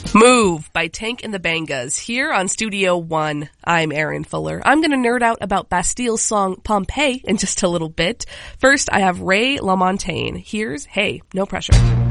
Move by Tank and the Bangas here on Studio One. I'm Erin Fuller. I'm going to nerd out about Bastille's song Pompeii in just a little bit. First, I have Ray LaMontagne. Here's Hey, No Pressure.